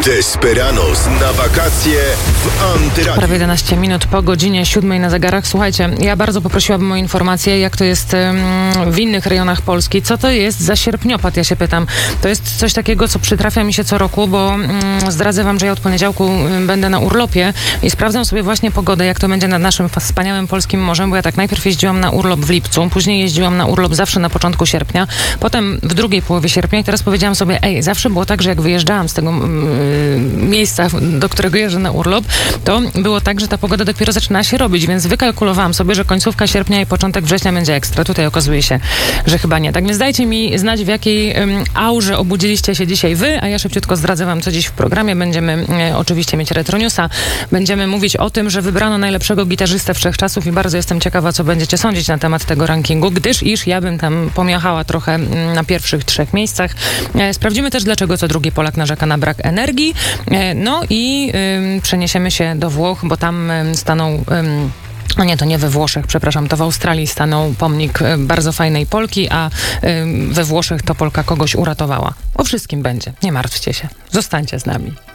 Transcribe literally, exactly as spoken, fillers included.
Desperados na wakacje w Antyradiu. Prawie jedenaście minut po godzinie siódmej na zegarach. Słuchajcie, ja bardzo poprosiłabym o informację, jak to jest um, w innych rejonach Polski. Co to jest za sierpniopad, ja się pytam. To jest coś takiego, co przytrafia mi się co roku, bo um, zdradzę wam, że ja od poniedziałku um, będę na urlopie i sprawdzam sobie właśnie pogodę, jak to będzie nad naszym wspaniałym polskim morzem, bo ja tak najpierw jeździłam na urlop w lipcu, później jeździłam na urlop zawsze na początku sierpnia, potem w drugiej połowie sierpnia i teraz powiedziałam sobie, ej, zawsze było tak, że jak wyjeżdżałam z tego um, miejsca, do którego jeżdżę na urlop, to było tak, że ta pogoda dopiero zaczyna się robić, więc wykalkulowałam sobie, że końcówka sierpnia i początek września będzie ekstra. Tutaj okazuje się, że chyba nie. Tak więc dajcie mi znać, w jakiej um, aurze obudziliście się dzisiaj wy, a ja szybciutko zdradzę wam, co dziś w programie. Będziemy e, oczywiście mieć Retro Newsa. Będziemy mówić o tym, że wybrano najlepszego gitarzystę wszechczasów i bardzo jestem ciekawa, co będziecie sądzić na temat tego rankingu, gdyż iż ja bym tam pomiachała trochę na pierwszych trzech miejscach. E, sprawdzimy też, dlaczego co drugi Polak narzeka na brak energii. E, no i e, przeniesiemy się do Włoch, bo tam e, stanął... E, No nie, to nie we Włoszech, przepraszam, to w Australii stanął pomnik bardzo fajnej Polki, a we Włoszech to Polka kogoś uratowała. O wszystkim będzie, nie martwcie się. Zostańcie z nami.